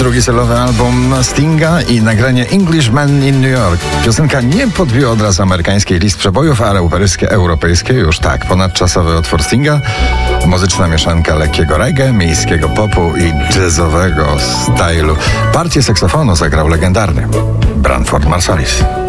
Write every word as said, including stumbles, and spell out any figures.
Drugi solowy album Stinga i nagranie Englishman in New York. Piosenka nie podbiła od razu amerykańskiej list przebojów, ale europejskie, europejskie już tak. Ponadczasowy utwór Stinga, muzyczna mieszanka lekkiego reggae, miejskiego popu i jazzowego stylu. Partię saksofonu zagrał legendarny Branford Marsalis.